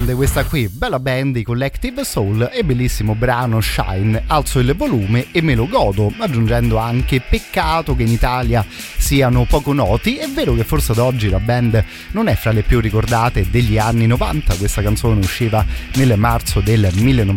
grande questa qui, bella band di Collective Soul e bellissimo brano Shine. Alzo il volume e me lo godo, aggiungendo anche peccato che in Italia siano poco noti. È vero che forse ad oggi la band non è fra le più ricordate degli anni 90, questa canzone usciva nel marzo del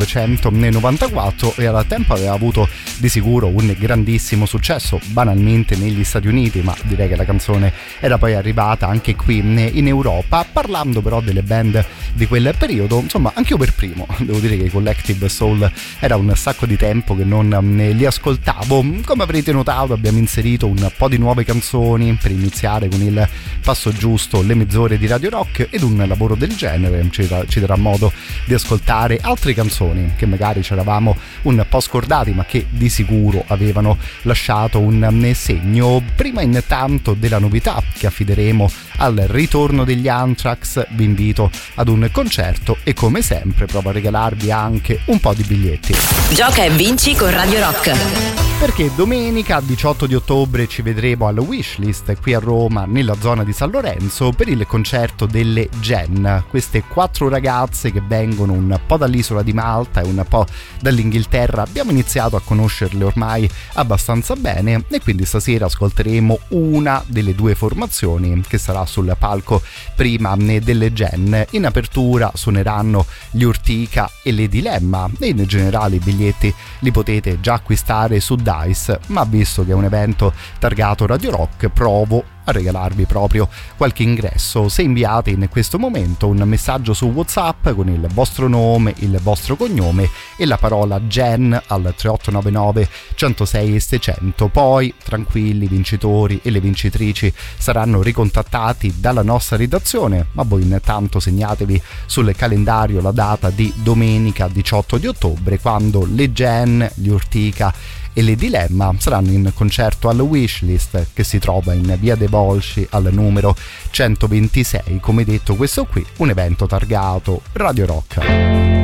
1994 e al tempo aveva avuto di sicuro un grandissimo successo, banalmente negli Stati Uniti, ma direi che la canzone era poi arrivata anche qui in Europa. Parlando però delle band di quel periodo, insomma anche io per primo devo dire che i Collective Soul era un sacco di tempo che non li ascoltavo. Come avrete notato abbiamo inserito un po' di nuove canzoni per iniziare con il passo giusto, le mezz'ore di Radio Rock, ed un lavoro del genere ci darà modo di ascoltare altre canzoni che magari ci eravamo un po' scordati ma che di sicuro avevano lasciato un segno. Prima intanto della novità che affideremo al ritorno degli Anthrax, vi invito ad un concerto e come sempre provo a regalarvi anche un po' di biglietti. Gioca e vinci con Radio Rock, perché domenica 18 di ottobre ci vedremo al Wishlist qui a Roma, nella zona di San Lorenzo, per il concerto delle Gen, queste 4 ragazze che vengono un po' dall'isola di Malta e un po' dall'Inghilterra. Abbiamo iniziato a conoscerle ormai abbastanza bene e quindi stasera ascolteremo una delle due formazioni che sarà sul palco prima delle Gen. In apertura suoneranno gli Urtica e le Dilemma e in generale i biglietti li potete già acquistare su Dice, ma visto che è un evento targato Radio Rock provo a regalarvi proprio qualche ingresso se inviate in questo momento un messaggio su WhatsApp con il vostro nome, il vostro cognome e la parola Gen al 3899 106 e 600. Poi tranquilli, i vincitori e le vincitrici saranno ricontattati dalla nostra redazione, ma voi intanto segnatevi sul calendario la data di domenica 18 di ottobre, quando le Gen, gli Urtica e le Dilemma saranno in concerto al Wishlist, che si trova in via dei Volsci al numero 126. Come detto, questo qui un evento targato Radio Rock.